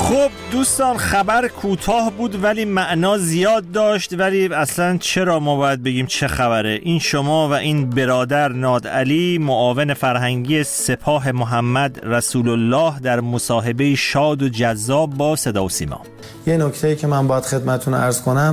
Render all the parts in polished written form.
خب دوستان، خبر کوتاه بود ولی معنا زیاد داشت. ولی اصلا چرا ما باید بگیم چه خبره؟ این شما و این برادر نادعلی، معاون فرهنگی سپاه محمد رسول الله، در مصاحبه شاد و جذاب با صدا و سیما. یه نکته‌ای که من باید خدمتتون عرض کنم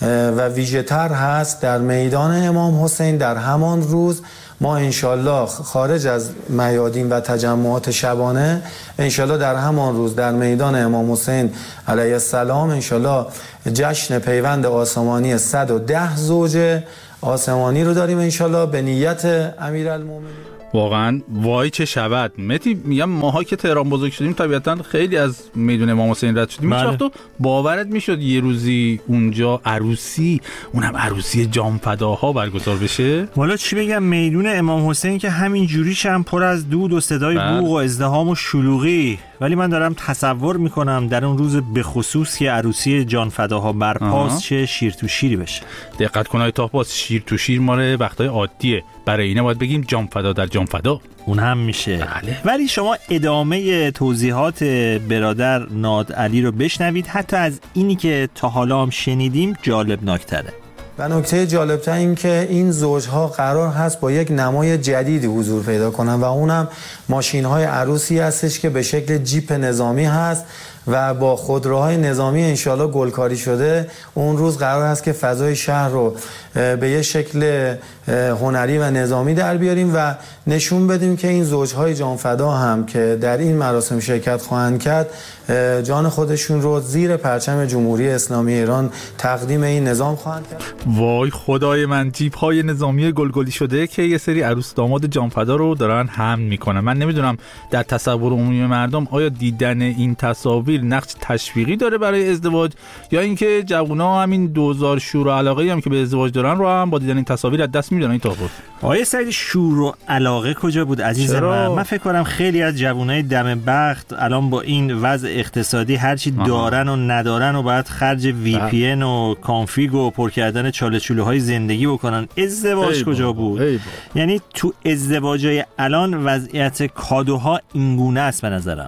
و ویژه‌تر هست، در میدان امام حسین در همان روز ما انشالله خارج از میادین و تجمعات شبانه، انشالله در همان روز در میدان امام حسین علیه السلام انشالله جشن پیوند آسمانی 110 زوج آسمانی رو داریم انشالله به نیت امیرالمومنین. واقعا وای چه شود متی. میگم ماها که تهران بزرگ شدیم طبیعتا خیلی از میدون امام حسین رد شدیم. هیچ وقت تو باورت میشد یه روزی اونجا عروسی، اونم عروسی جانفداها برگزار بشه؟ والا چی بگم، میدون امام حسین که همین جوریش هم پر از دود و صدای بوق و ازدحام و شلوغی. ولی من دارم تصور میکنم در اون روز به خصوص که عروسی جانفداها برپاست چه شیر تو شیری بشه. دقت کن آقای طاهباز، شیر تو شیر ماره وقتای عادیه، برای اینه باید بگیم جانفدا در جانفدا. اون هم میشه. بله. ولی شما ادامه توضیحات برادر نادعلی رو بشنوید، حتی از اینی که تا حالا هم شنیدیم جالب ناکتره. و نکته جالبتر این که این زوجها قرار هست با یک نمای جدیدی حضور پیدا کنن و اونم ماشین‌های عروسی هستش که به شکل جیپ نظامی هست و با خودروهای نظامی انشالله گلکاری شده. اون روز قرار هست که فضای شهر رو به یه شکل هنری و نظامی در بیاریم و نشون بدیم که این زوجهای جانفدا هم که در این مراسم شرکت خواهند کرد جان خودشون رو زیر پرچم جمهوری اسلامی ایران تقدیم این نظام خواهند کرد. وای خدای من، جیپ‌های نظامی گلگلی شده که یه سری عروس داماد جانفدا رو دارن حمل میکنن. من نمیدونم در تصور عمومی مردم آیا دیدن این تصاویر نقش تشویقی داره برای ازدواج، یا اینکه جوونا همین 2000 شور و علاقه‌ای هم که به ازدواج دارن رو هم با دیدن این تصاویر از دست میدن. این طاقت آیه سعید، شور و علاقه کجا بود عزیز من فکر کنم خیلی از جوانای دم بخت الان با این وضع اقتصادی هرچی دارن و ندارن و باید خرج وی پی ان و کانفیگ و پر کردن چاله چوله‌های زندگی بکنن. ازدواج کجا بود؟ یعنی تو ازدواجای الان وضعیت کادوها اینگونه است به نظرم.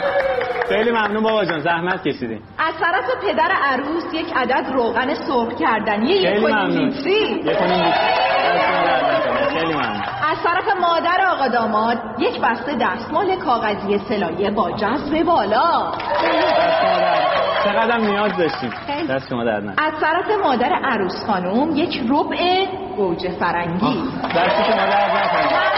خیلی ممنون بابا جان، زحمت کشیدین. از طرف پدر عروس یک عدد روغن سرخ کردنی 1.5 لیتری. خیلی ممنون. از طرف مادر آقا داماد یک بسته دستمال کاغذی سلایه با جذب بالا. چقدر نیاز داشتیم. دست شما درد نکنه. از طرف مادر عروس خانم یک ربع گوجه فرنگی. دست شما درد نکنه.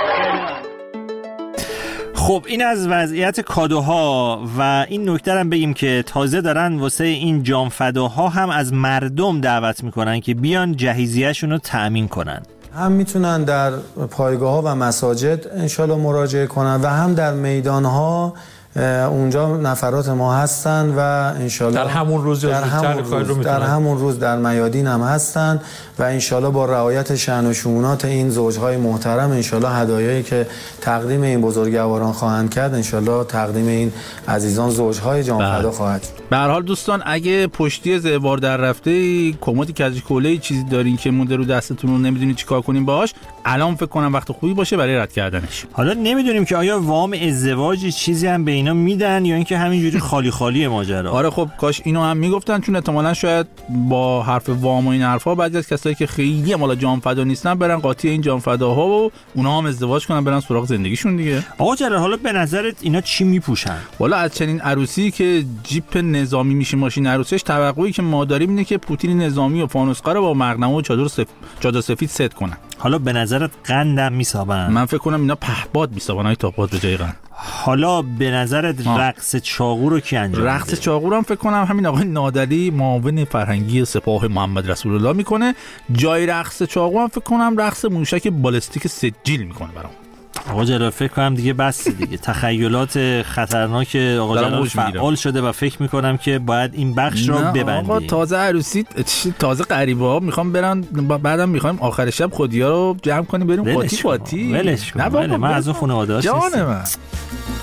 خب این از وضعیت کادوها و این نکته هم بگیم که تازه دارن واسه این جانفداها هم از مردم دعوت میکنن که بیان جهیزیه‌شون رو تأمین کنن. هم میتونن در پایگاه‌ها و مساجد انشالله مراجعه کنن و هم در میدان‌ها اونجا نفرات ما هستن و انشالله در همون روز در میادین هم هستن و انشالله با رعایت شأن و شؤونات این زوجهای محترم انشالله هدایایی که تقدیم این بزرگواران خواهند کرد انشالله تقدیم این عزیزان زوجهای جانفدا خواهد شد. به هر حال دوستان، اگه پشتی زوار در رفته کمدی کج کوله چیزی دارین که مونده رو دستتون رو نمیدونید چیکار کنین باهاش، الان فکر کنم وقت خوبی باشه برای رد کردنش. حالا نمیدونیم که آیا وام ازدواج چیزی هم به اینا میدن یا اینکه همینجوری خالی خالی ماجرا. آره خب کاش اینو هم میگفتن، چون احتمالاً شاید با حرف وام و این حرفا بعضی از کسایی که خیلی مالا جانفدا نیستن برن قاطی این جانفداها و اونا هم ازدواج کنن برن سراغ زندگیشون دیگه. آقا جلال، حالا به نظرت اینا چی میپوشن؟ والا از چنین عروسی که جیپ نظامی میشه ماشین عروسیش، توقعی که ما داریم اینه که پوتین نظامی و فانوسقا رو با مقنعه و چادر سفید ست کنن. حالا به نظرت قندم میسابن؟ من فکر کنم اینا پهپاد میسابن های تاپاد به جای قند. حالا به نظرت رقص چاقو رو کی انجام میده؟ رقص چاقو رو هم فکر کنم همین آقای نادعلی معاون فرهنگی سپاه محمد رسول الله میکنه. جای رقص چاقو هم فکر کنم رقص موشک بالستیک سجیل میکنه برام. آقا جلال فکر کنم دیگه بس دیگه. تخیلات خطرناک آقا جلال فعال شده و فکر میکنم که باید این بخش رو ببندیم. آقا تازه عروسی، تازه غریبه ها میخوام برن، بعدم میخوایم آخر شب خودیا رو جمع کنیم بریم پاتی. ولش کن. من از اون خانواده هاش نیستم.